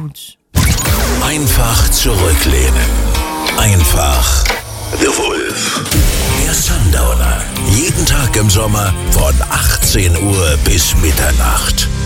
kommt. Einfach zurücklehnen. Einfach The Wolf. Der Sundowner. Jeden Tag im Sommer von 18 Uhr bis Mitternacht.